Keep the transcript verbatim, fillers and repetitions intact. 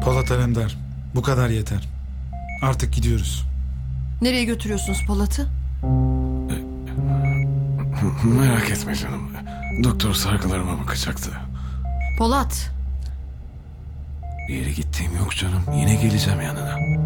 Polat Alemdar, bu kadar yeter. Artık gidiyoruz. Nereye götürüyorsunuz Polat'ı? Merak etme canım. Doktor sargılarıma bakacaktı. Polat. Bir yere gittiğim yok canım. Yine geleceğim yanına.